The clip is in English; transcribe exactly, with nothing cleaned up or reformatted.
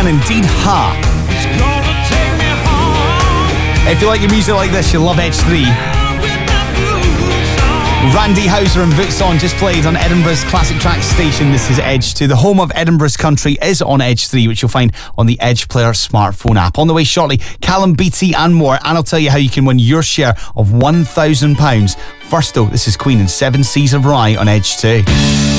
and indeed Ha. If you like your music like this, you'll love Edge three. Randy Houser and Boots On just played on Edinburgh's Classic Tracks station. This is Edge two. The home of Edinburgh's country is on Edge three, which you'll find on the Edge Player smartphone app. On the way shortly, Callum Beattie and more, and I'll tell you how you can win your share of one thousand pounds. First though, this is Queen and Seven Seas of Rye on Edge two.